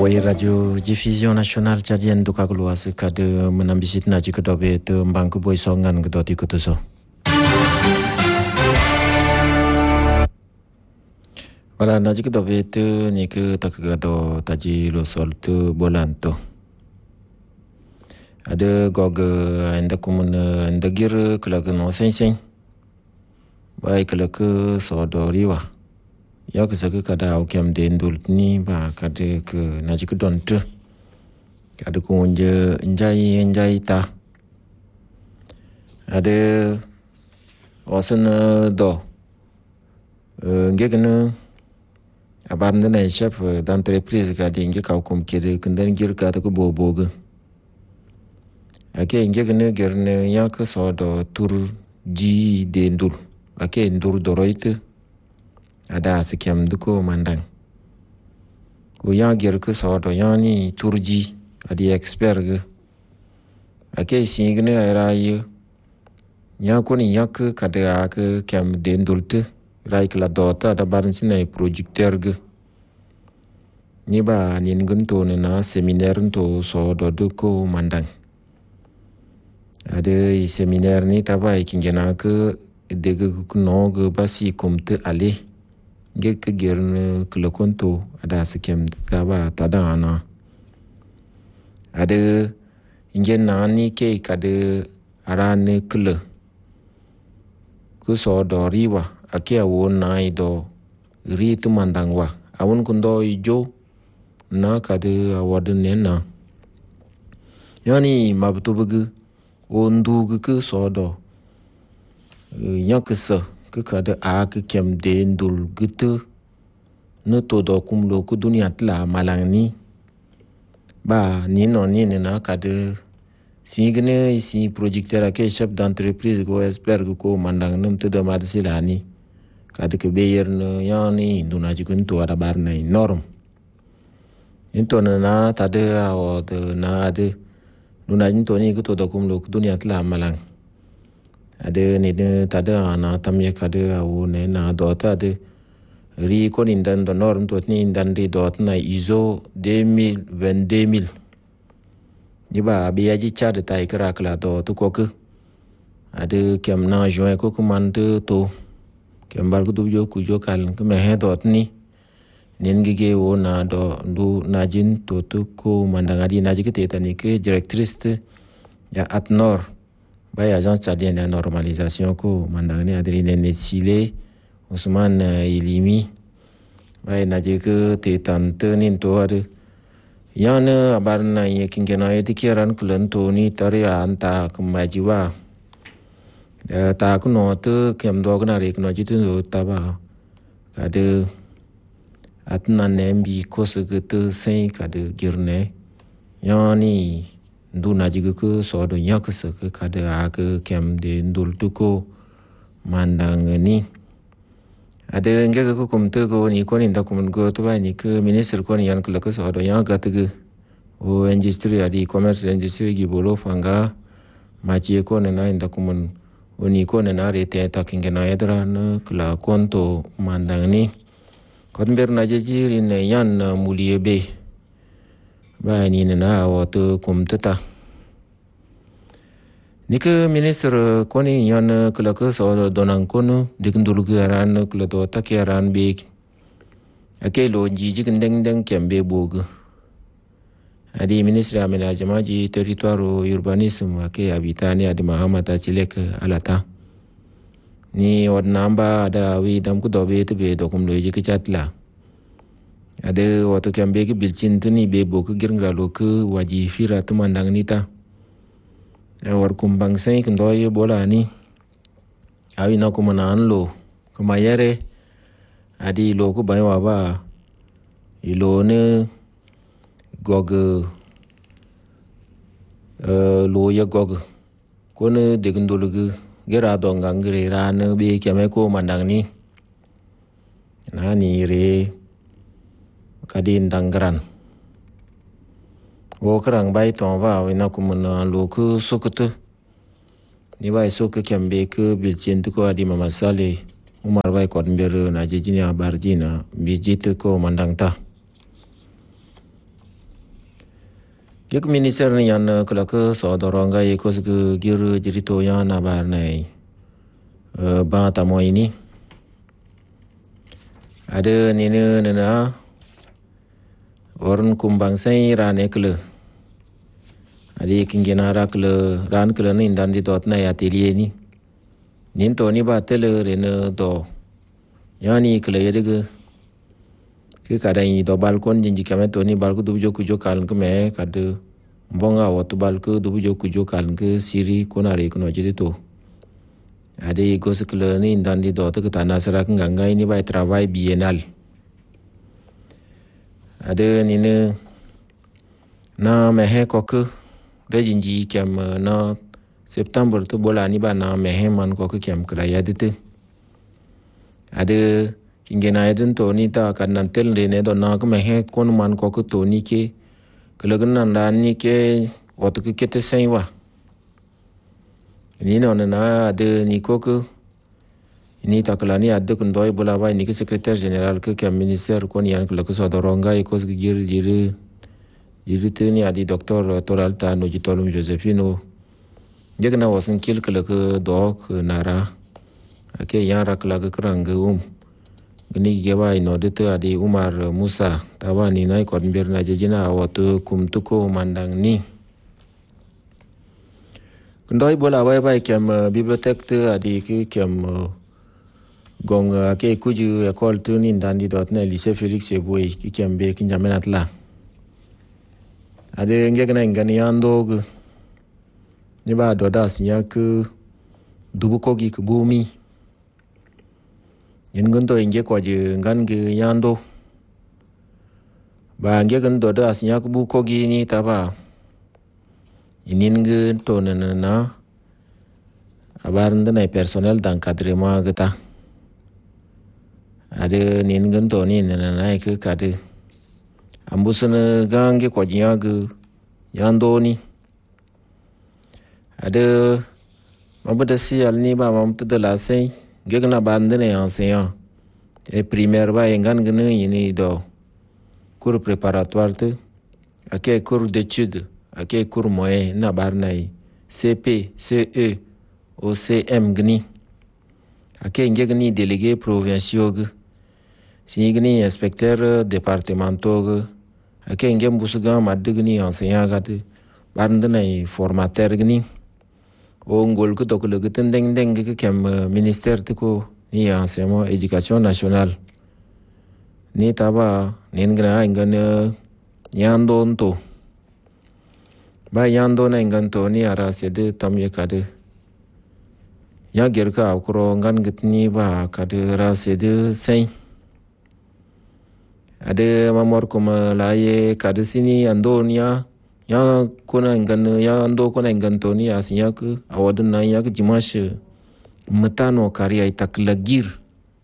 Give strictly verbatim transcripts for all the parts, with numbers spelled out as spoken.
Voi radio diffusion nationale tchadienne do kagluas kade menambisit na jikodobe te mbangku boy songan gedoti kutuso. Wala na jikodobe te ni ke takagado taji lo sol te bolanto. Ada gog enda kumun enda gir kelak no sen-sen. Baik kelak sodoriwa. Ya kesaka kada aukem dendul ni ba kada ke naji ke donte kada ku unje enjai enjai ta ada osen do ngegene abarne na chef d'entreprise kada inge ka kum kede kundan gir kada ku boboga ake ngegene gerne ya ke so do tur ji dendul ake ndur doroite ada sekiam duko mandang. Ko yang ger ke so do yang ni turji adi expert ge. Ake singne era ye. Yang ko ni yak kada ke kem dendulte rai kala dota da barin sine projecteur ge. Ni ba ni ngun to na seminaire to so do duko mandang. Ada i seminaire ni tabai kingena ke dege no ge basi komte ale. Gek gern kelakonto ada sekian taba tada ana ada ingen nani ke kade arane kele ku so do riwa ake awon nai do ri tu mandangwa awon kundo ijo na kade awad nena yani mabtu bugu ondu gu so do yakse ke kada a ke kem dendul gitu no to do kum lo ku dunia tla malang ni ba ni no ni na kada signe isi projecteur ke chef d'entreprise go expert ko mandang num to de marsilani kada ke beyer no yani duna jikun to ada bar na norm into na tada o de na de duna jin to ni ko to do kum lo ku dunia tla malang ada ni de tada ana tamye kada au ne na dota de ri ko ni dan do norm to ni dan ri dot na iso deux mille vingt-deux mille ni ba biya ji cha de tai kra kla to to ko ke ada kem na join ko commande to kem bal ko du jo ku jo kal ke me he dot ni nen ge wo na do du na jin to to ko mandanga di na ji ke te ni ke directrice ya atnor bay agence tchadienne de normalisation ko mandangni adrine nesile Ousmane Ilimi bay naje ke te tante nin to ade yana abarna ye kingena ye tikiran kulanto ni tare anta kemajiwa ta kuno te kem dogna re kuno jitu taba kade atna nembi kosegete sein kade girne yani ndu najigu ke so do nyak se ke kada ake kem de ndul tuko mandang ni ada ngega ko komte ko ni ko ni nda kumun go to ba ni ke minister ko ni yan ko ke so do yang gatege o industry adi commerce industry gi bolo fanga ma ji ko na nda kumun o ni ko na re te ta kinge na edra na kla konto mandang ni ko ber na je ji ne yan muliebe ba ni na o to kumtata nika minister koni yan kelaka so donan kono dikndul garan kleto takiaran be ake lo jiji kendeng deng kembe bog adi ministre aménagement du territoire urbanisme ake habitani adi mahamata chilek alata ni odnamba ada wi dam ku dobe te be dokum lo jiki chatla ade wato kembe ke bilchin tuni be bok girngra lo ke waji fira tumandang nita war kumbang sai kendo ye bola ni awi na kuma na anlo kuma yere adi lo ku bai wa ba ilo ne gog eh lo ya gog ko ne de gndul ge gera do ngangre ran be keme ko mandang ni na ni re kadin dangran wo krang bai ton va ina kumna lo ku sokoto ni bai sok kembe ke bilchen ko adi mama sale umar bai ko mbere na jejini abarjina bijit ko mandangta Gek minister ni yan kala ke so doronga ye kos ke gir jirito yan na bar nei ba ta mo ini ada ni ne na orun kumbang sai rane kle adi kingena ra kle ran kle ni dan di dot na ya telie ni nin to ni ba tele re ne do yani kle ye de ke kadai do balkon jinji kame to ni balku du jo kujo kal ke me kad bonga watu balku du jo kujo kal ke siri konare kono jidi to ade gos kle ni dan di do ke tanasara nganga ini ba travail biennal ade ni ne na mehe koke de jinji kem na september to bola ni ba na mehe man koke kem kra yadite ade ingena eden to ni ta kan tel de ne do na ko mehe kon man koke to ni ke kelegan nan ni ke otu ke kete seiwa ni no na ade ni koke ni taklani ade kun doy bola ba ni ke secrétaire général ke ke ministère kon yan ke so doronga e kos gir jiri jiri teni adi docteur Toralta no jitolum Josephino jegna wasan kil ke ke dok nara ake yan rakla ke krang um gni geba ino dete adi Umar Musa tawani nai kon berna jejina watu kumtuko mandang ni kundoy bola wai bai kem bibliothèque te adi ke kem gong ke kuju école tuni ndandi dot na lycée Félix Eboué ki kembe ki njamenat la ade ngegna ngani ando ni ba doda sinya ke dubu kogi ke bumi yen gondo inge ko je ngan ge yando ba nge gan doda sinya ke bu kogi ni taba inin ge to na na abar ndana personnel d'encadrement gata ade nin gan to ni na na ke kade ambusana gange ko jiya ge yando ni ade mabada si al ni ba mam de la sei gegna bande ne enseignant et primaire ba engan gne yini do cours préparatoire te ake cours d'études ake cours moyen na barnai C P C E O C M gni ake ngegni délégué provinciaux ge signi inspecteur départementaux ge ake ngem busuga madgni enseignant gate bande ne formateur gni o ngol ko dokle geten deng deng ke kem ministère te ko ni enseignement éducation nationale ni taba nen gra ngan yando to ba yando na ngan to ni ara sede tamye kade ya gerka akro ngan gitni ba kade ra sede sai ade mamor ko malaye kade sini andonia ya kona ngan ya ando kona ngan to ni asinya ke awadun na ya ke dimanche metano karya itak lagir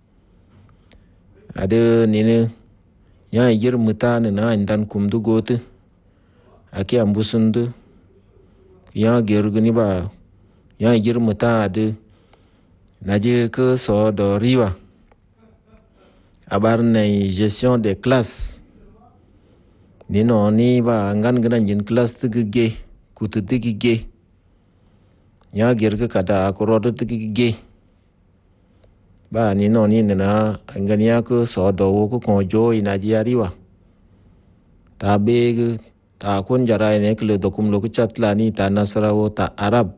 ade nene ya igir metane na indan kumdu gote ake ambusundu ya gergni ba ya igir meta ade naje ke so do riwa abar na gestion des classes ni no ni ba ngan gana jin class tigge kutu tigge ya gerga kada akoro tigge ba ni no ni na ngan ya ko so do ko ko jo ina jiariwa ta be ta kon jara ne kle dokum lo chatla ni ta nasra wo ta arab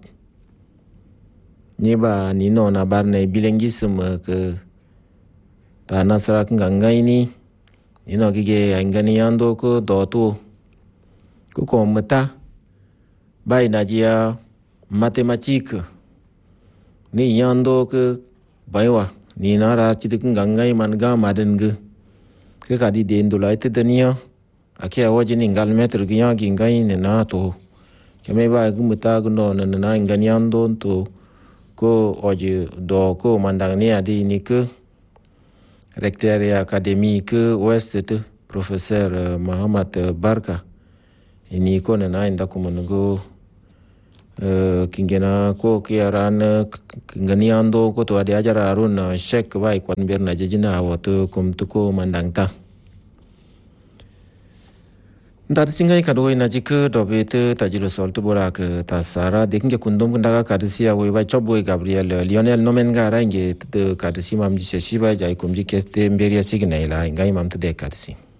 ni ba ni no na bar ne bilinguisme ke ta nasra nganga ini ino gige angani yando ko dotu ko ko mata bai najia mathématique ni yando ke baiwa ni nara chidik ngangai manga madengue ke kadi dendo laite denia ake awaji ni ngal meter gya gingai ne na to keme ba gumata guno na na ngani yando to ko oje do ko mandang ni adi ni ke recteur académique ouest te professeur uh, Muhammad uh, Barka ini ko na inda ko mongo uh, kingena ko kiaran uh, ngani ando ko to adi ajara arun uh, shek bai kwan berna jejina wato kum tuko mandangta Ntar singai kado ina jike dobe te tajilo sol tu bora ke tasara dekinge kundum kundaga kadisi ya wewa chobo Gabriel Lionel Nomen gara inge te kadisi mam jise shiba jai kumji keste mberia signa ila ingai mam te de kadisi.